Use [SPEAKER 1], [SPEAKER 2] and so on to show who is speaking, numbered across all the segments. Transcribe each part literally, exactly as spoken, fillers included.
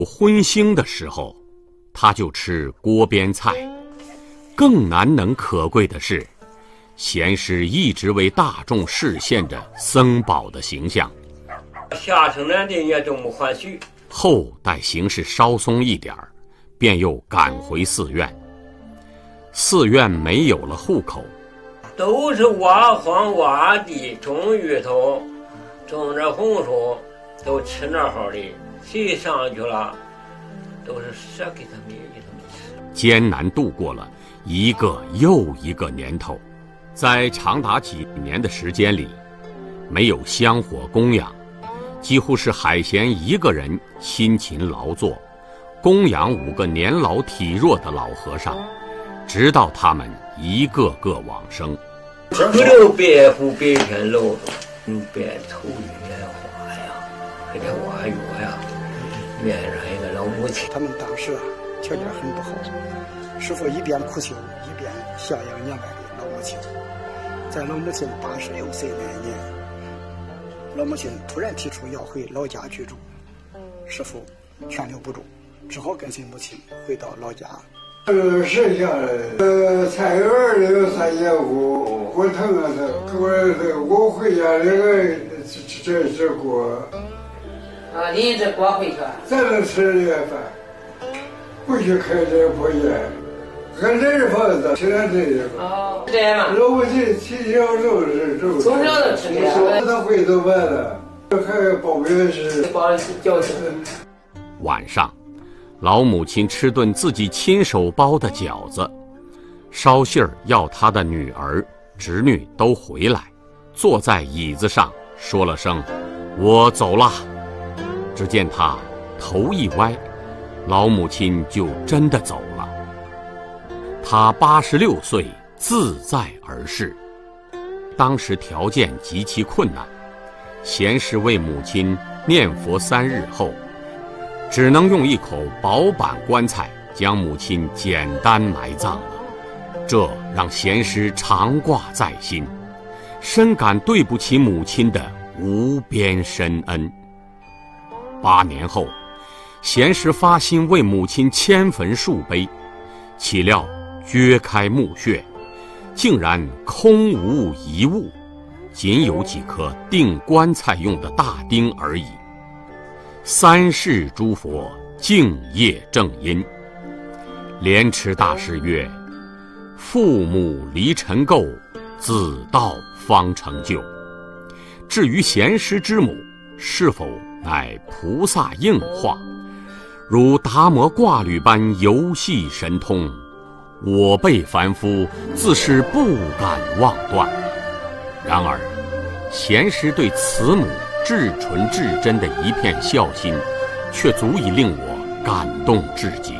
[SPEAKER 1] 荤腥的时候，他就吃锅边菜。更难能可贵的是，贤师一直为大众示现着僧宝的形象。
[SPEAKER 2] 下城南的也都没还许。
[SPEAKER 1] 后待形势稍松一点儿，便又赶回寺院。寺院没有了户口，
[SPEAKER 2] 都是挖荒挖地，种芋头，种点红薯，都吃那好的。谁上去了，都是舍给他们给他们吃。
[SPEAKER 1] 艰难度过了一个又一个年头，在长达几年的时间里，没有香火供养，几乎是海贤一个人辛勤劳作，供养五个年老体弱的老和尚，直到他们一个个往生。
[SPEAKER 2] 不留白虎白天露，用白头云来花呀，还得挖药呀，面上一个老母亲。
[SPEAKER 3] 他们当时啊条件很不好，师父一边苦修一边孝养年迈的老母亲。在老母亲八十六岁那年，老母亲突然提出要回老家居住，师父劝留不住，只好跟随母亲回到老家。
[SPEAKER 4] 呃，剩下的呃菜园里有三间屋，火腾啊的，我的我回家那个这这这锅。
[SPEAKER 5] 啊，拎着锅回去。
[SPEAKER 4] 咱能吃这饭，不许开这破烟，俺这是房子，现在这个。
[SPEAKER 5] 哦，这样嘛。
[SPEAKER 4] 老母亲从小就是这么。
[SPEAKER 5] 从小就吃这个。
[SPEAKER 4] 他回头完了，还包面是。
[SPEAKER 5] 包饺子。
[SPEAKER 1] 晚上。老母亲吃顿自己亲手包的饺子，捎信儿要她的女儿、侄女都回来，坐在椅子上说了声“我走了”。只见她头一歪，老母亲就真的走了。她八十六岁，自在而逝。当时条件极其困难，贤师为母亲念佛三日后，只能用一口薄板棺材将母亲简单埋葬了，这让贤师常挂在心，深感对不起母亲的无边深恩。八年后，贤师发心为母亲迁坟树碑，岂料掘开墓穴，竟然空无一物，仅有几颗钉棺材用的大钉而已。三世诸佛敬业正因，莲池大师曰：父母离尘垢，子道方成就。至于贤师之母是否乃菩萨应化，如达摩挂履般游戏神通，我辈凡夫自是不敢妄断。然而贤师对慈母至纯至真的一片孝心，却足以令我感动至极。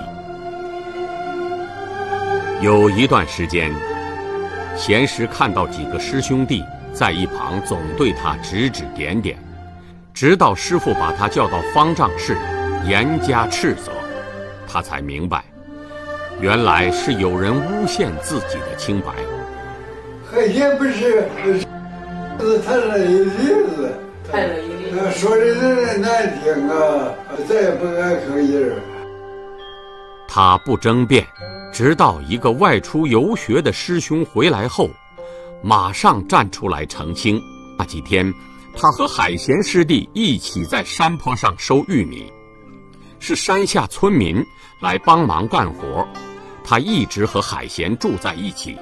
[SPEAKER 1] 有一段时间，贤师看到几个师兄弟在一旁总对他指指点点，直到师父把他叫到方丈室严加斥责，他才明白，原来是有人诬陷自己的清白。
[SPEAKER 4] 海贤不是是谈了一辈子，
[SPEAKER 5] 谈了一辈子，
[SPEAKER 4] 说的人难听啊，再也不敢吭音儿。
[SPEAKER 1] 他不争辩，直到一个外出游学的师兄回来后，马上站出来澄清。那几天，他和海贤师弟一起在山坡上收玉米，是山下村民来帮忙干活，他一直和海贤住在一起。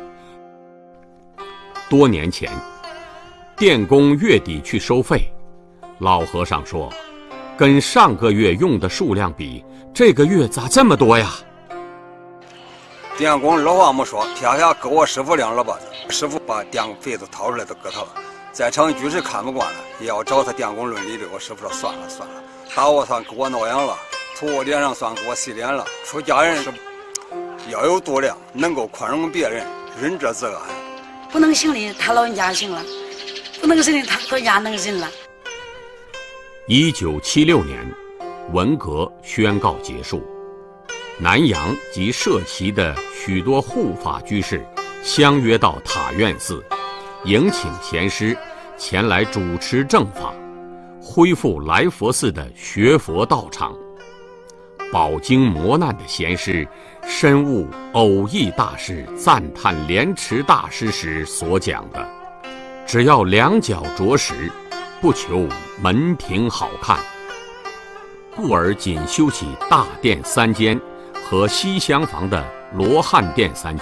[SPEAKER 1] 多年前，电工月底去收费，老和尚说，跟上个月用的数量比，这个月咋这么多呀？
[SPEAKER 6] 电工二话没说，撇下给我师傅两耳巴子，师傅把电费子掏出来都给他了。在场居士看不惯了，也要找他电工论理的。我师傅说算了算了，打我算给我挠痒了，从我脸上算给我洗脸了。出家人是要有度量，能够宽容别人，仁者自安。
[SPEAKER 7] 不能行的他老人家行了，不能行的他老人家能行了。
[SPEAKER 1] 一九七六年，文革宣告结束，南洋及涉旗的许多护法居士相约到塔院寺，迎请贤师前来主持正法，恢复来佛寺的学佛道场。 饱经磨难的贤师，深悟偶益大师赞叹莲池大师时所讲的：只要两脚着实，不求门庭好看，故而仅修起大殿三间和西厢房的罗汉殿三间。